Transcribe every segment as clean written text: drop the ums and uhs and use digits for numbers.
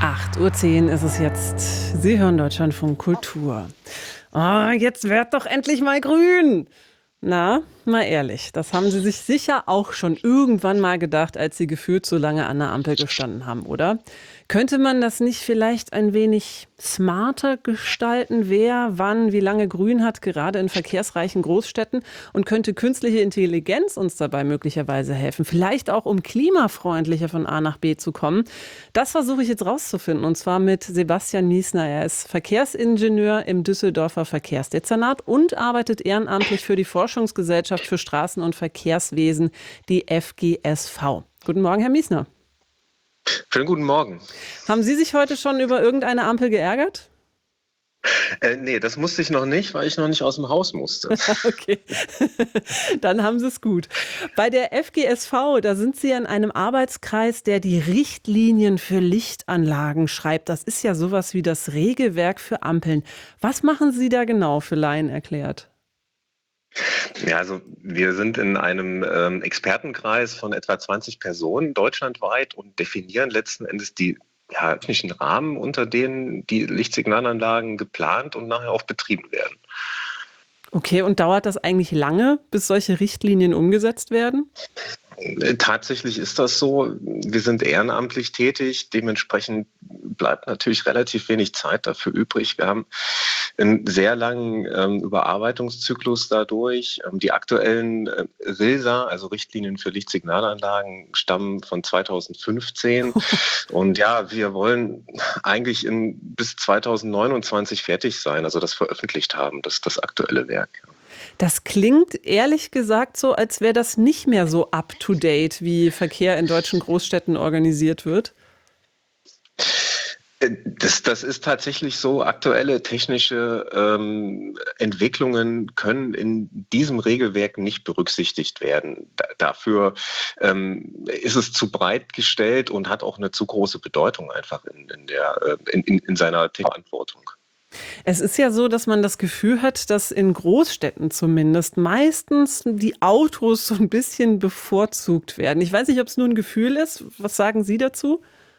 8:10 Uhr ist es jetzt. Sie hören Deutschlandfunk Kultur. Jetzt werd doch endlich mal grün. Na, mal ehrlich, das haben Sie sich sicher auch schon irgendwann mal gedacht, als Sie gefühlt so lange an der Ampel gestanden haben, oder? Könnte man das nicht vielleicht ein wenig smarter gestalten, wer, wann, wie lange grün hat, gerade in verkehrsreichen Großstädten? Und könnte künstliche Intelligenz uns dabei möglicherweise helfen, vielleicht auch um klimafreundlicher von A nach B zu kommen? Das versuche ich jetzt rauszufinden, und zwar mit Sebastian Miesner. Er ist Verkehrsingenieur im Düsseldorfer Verkehrsdezernat und arbeitet ehrenamtlich für die Forschungsgesellschaft für Straßen- und Verkehrswesen, die FGSV. Guten Morgen, Herr Miesner. Schönen guten Morgen. Haben Sie sich heute schon über irgendeine Ampel geärgert? Nee, das musste ich noch nicht, weil ich noch nicht aus dem Haus musste. Okay, dann haben Sie es gut. Bei der FGSV, da sind Sie in einem Arbeitskreis, der die Richtlinien für Lichtanlagen schreibt. Das ist ja sowas wie das Regelwerk für Ampeln. Was machen Sie da genau, für Laien erklärt? Ja, also wir sind in einem Expertenkreis von etwa 20 Personen deutschlandweit und definieren letzten Endes die technischen Rahmen, unter denen die Lichtsignalanlagen geplant und nachher auch betrieben werden. Okay, und dauert das eigentlich lange, bis solche Richtlinien umgesetzt werden? Tatsächlich ist das so. Wir sind ehrenamtlich tätig. Dementsprechend bleibt natürlich relativ wenig Zeit dafür übrig. Wir haben einen sehr langen Überarbeitungszyklus dadurch. Die aktuellen RILSA, also Richtlinien für Lichtsignalanlagen, stammen von 2015. Und ja, wir wollen eigentlich bis 2029 fertig sein, also das veröffentlicht haben, das aktuelle Werk. Das klingt ehrlich gesagt so, als wäre das nicht mehr so up-to-date, wie Verkehr in deutschen Großstädten organisiert wird. Das ist tatsächlich so. Aktuelle technische Entwicklungen können in diesem Regelwerk nicht berücksichtigt werden. Dafür ist es zu breit gestellt und hat auch eine zu große Bedeutung einfach in seiner Verantwortung. Es ist ja so, dass man das Gefühl hat, dass in Großstädten zumindest meistens die Autos so ein bisschen bevorzugt werden. Ich weiß nicht, ob es nur ein Gefühl ist. Was sagen Sie dazu?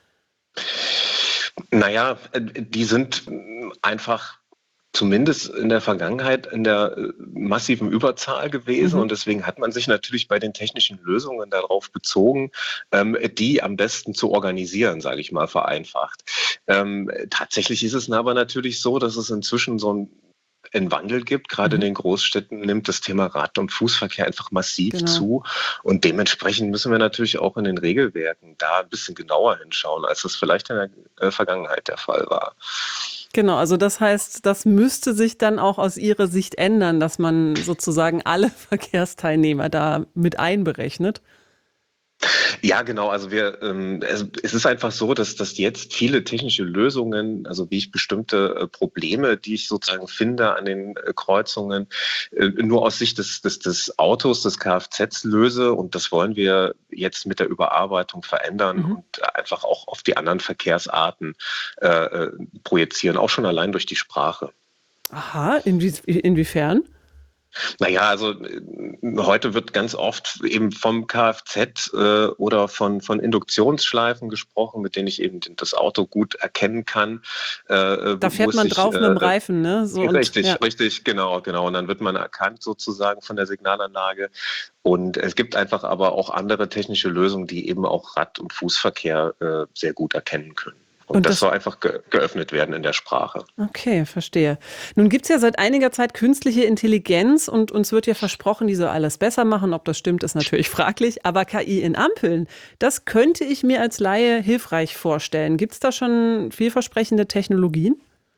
Naja, die sind einfach zumindest in der Vergangenheit in der massiven Überzahl gewesen Mhm. und deswegen hat man sich natürlich bei den technischen Lösungen darauf bezogen, die am besten zu organisieren, sage ich mal vereinfacht. Tatsächlich ist es aber natürlich so, dass es inzwischen so einen Wandel gibt. Gerade in Mhm. den Großstädten nimmt das Thema Rad- und Fußverkehr einfach massiv Genau. zu. Und dementsprechend müssen wir natürlich auch in den Regelwerken da ein bisschen genauer hinschauen, als das vielleicht in der Vergangenheit der Fall war. Genau, also das heißt, das müsste sich dann auch aus Ihrer Sicht ändern, dass man sozusagen alle Verkehrsteilnehmer da mit einberechnet. Ja, genau. Also es ist einfach so, dass jetzt viele technische Lösungen, also wie ich bestimmte Probleme, die ich sozusagen finde an den Kreuzungen, nur aus Sicht des Autos, des Kfz löse. Und das wollen wir jetzt mit der Überarbeitung verändern Mhm. und einfach auch auf die anderen Verkehrsarten projizieren, auch schon allein durch die Sprache. Aha, inwiefern? Naja, also heute wird ganz oft eben vom Kfz oder von Induktionsschleifen gesprochen, mit denen ich eben das Auto gut erkennen kann, Da wo fährt es man sich drauf mit dem Reifen, ne? So und ja. richtig, genau. Und dann wird man erkannt sozusagen von der Signalanlage. Und es gibt einfach aber auch andere technische Lösungen, die eben auch Rad- und Fußverkehr sehr gut erkennen können. Und Und das das soll einfach geöffnet werden in der Sprache. Okay, verstehe. Nun gibt's ja seit einiger Zeit künstliche Intelligenz und uns wird ja versprochen, die soll alles besser machen. Ob das stimmt, ist natürlich fraglich. Aber KI in Ampeln, das könnte ich mir als Laie hilfreich vorstellen. Gibt's da schon vielversprechende Technologien?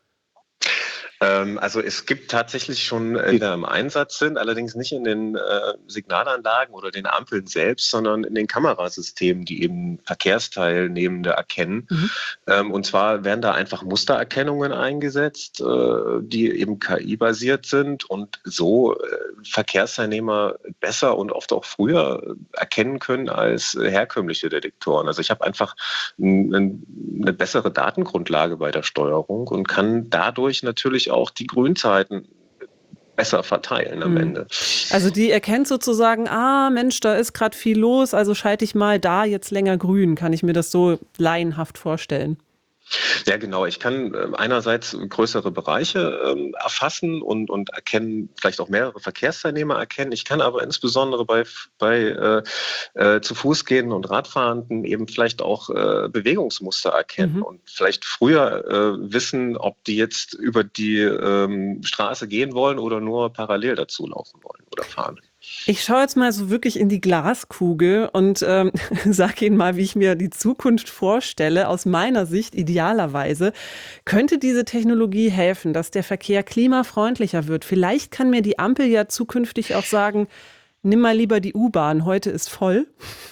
Also es gibt tatsächlich schon die da im Einsatz sind, allerdings nicht in den Signalanlagen oder den Ampeln selbst, sondern in den Kamerasystemen, die eben Verkehrsteilnehmende erkennen. Mhm. Und zwar werden da einfach Mustererkennungen eingesetzt, die eben KI-basiert sind und so Verkehrsteilnehmer besser und oft auch früher erkennen können als herkömmliche Detektoren. Also ich habe einfach eine bessere Datengrundlage bei der Steuerung und kann dadurch natürlich auch die Grünzeiten besser verteilen am Mhm. Ende. Also die erkennt sozusagen, Mensch, da ist gerade viel los, also schalte ich mal da jetzt länger grün. Kann ich mir das so laienhaft vorstellen? Ja, genau. Ich kann einerseits größere Bereiche erfassen und erkennen, vielleicht auch mehrere Verkehrsteilnehmer erkennen. Ich kann aber insbesondere bei zu Fuß gehenden und Radfahrenden eben vielleicht auch Bewegungsmuster erkennen Mhm. und vielleicht früher wissen, ob die jetzt über die Straße gehen wollen oder nur parallel dazu laufen wollen oder fahren. Ich schaue jetzt mal so wirklich in die Glaskugel und sage Ihnen mal, wie ich mir die Zukunft vorstelle. Aus meiner Sicht idealerweise könnte diese Technologie helfen, dass der Verkehr klimafreundlicher wird. Vielleicht kann mir die Ampel ja zukünftig auch sagen, nimm mal lieber die U-Bahn, heute ist voll.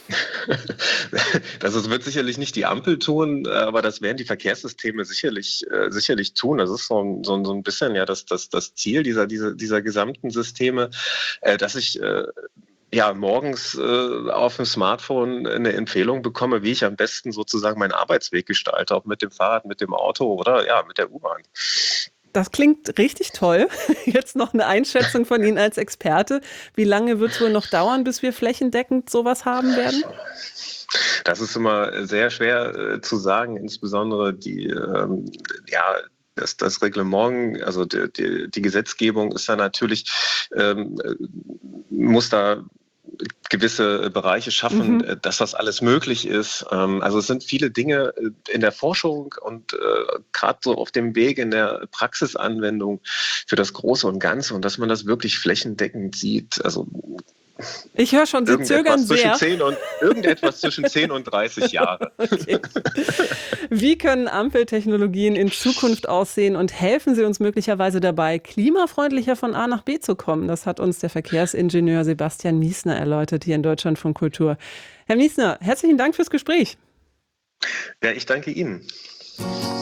Wird sicherlich nicht die Ampel tun, aber das werden die Verkehrssysteme sicherlich tun. Das ist so ein bisschen ja das Ziel dieser gesamten Systeme, dass ich ja morgens auf dem Smartphone eine Empfehlung bekomme, wie ich am besten sozusagen meinen Arbeitsweg gestalte, ob mit dem Fahrrad, mit dem Auto oder ja, mit der U-Bahn. Das klingt richtig toll. Jetzt noch eine Einschätzung von Ihnen als Experte. Wie lange wird es wohl noch dauern, bis wir flächendeckend sowas haben werden? Das ist immer sehr schwer zu sagen, insbesondere ja, das Reglement, also die Gesetzgebung ist da natürlich, muss da gewisse Bereiche schaffen, Mhm. dass das alles möglich ist. Also es sind viele Dinge in der Forschung und gerade so auf dem Weg in der Praxisanwendung für das Große und Ganze und dass man das wirklich flächendeckend sieht. Also Ich höre schon, Sie zögern sehr. irgendetwas zwischen 10 und 30 Jahre. Okay. Wie können Ampeltechnologien in Zukunft aussehen und helfen sie uns möglicherweise dabei, klimafreundlicher von A nach B zu kommen? Das hat uns der Verkehrsingenieur Sebastian Miesner erläutert hier in Deutschlandfunk Kultur. Herr Miesner, herzlichen Dank fürs Gespräch. Ja, ich danke Ihnen.